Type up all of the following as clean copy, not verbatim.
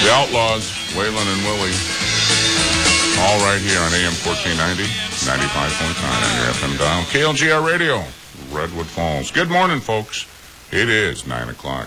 The Outlaws, Waylon and Willie. All right here on AM 1490, 95.9 on your FM dial. KLGR Radio, Redwood Falls. Good morning, folks. It is 9 o'clock.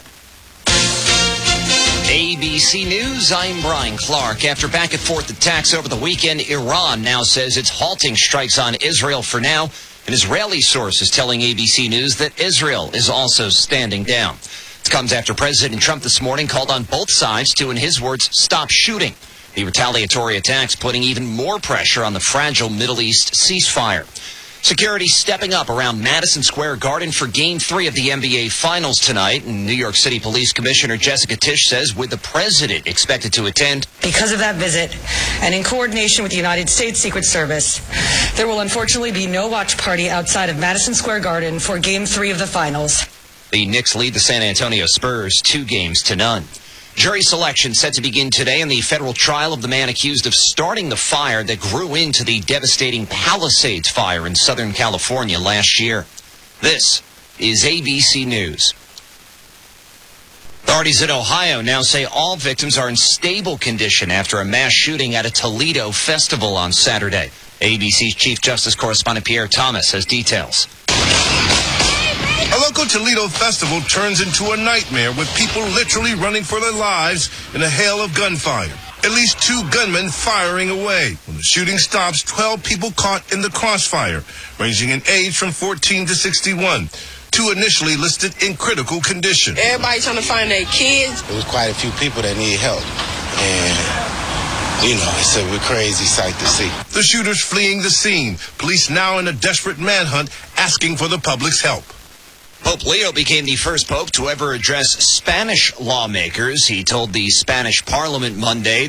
ABC News, I'm Brian Clark. After back-and-forth attacks over the weekend, Iran now says it's halting strikes on Israel for now. An Israeli source is telling ABC News that Israel is also standing down. It comes after President Trump this morning called on both sides to, in his words, stop shooting. The retaliatory attacks putting even more pressure on the fragile Middle East ceasefire. Security stepping up around Madison Square Garden for Game 3 of the NBA Finals tonight. And New York City Police Commissioner Jessica Tisch says with the president expected to attend. Because of that visit, and in coordination with the United States Secret Service, there will unfortunately be no watch party outside of Madison Square Garden for Game 3 of the Finals. The Knicks lead the San Antonio Spurs 2-0. Jury selection set to begin today in the federal trial of the man accused of starting the fire that grew into the devastating Palisades fire in Southern California last year. This is ABC News. Authorities in Ohio now say all victims are in stable condition after a mass shooting at a Toledo festival on Saturday. ABC's Chief Justice Correspondent Pierre Thomas has details. A local Toledo festival turns into a nightmare with people literally running for their lives in a hail of gunfire. At least 2 gunmen firing away. When the shooting stops, 12 people caught in the crossfire, ranging in age from 14 to 61. 2 initially listed in critical condition. Everybody trying to find their kids. There was quite a few people that need help. And, it's a crazy sight to see. The shooters fleeing the scene. Police now in a desperate manhunt asking for the public's help. Pope Leo became the first pope to ever address Spanish lawmakers. He told the Spanish Parliament Monday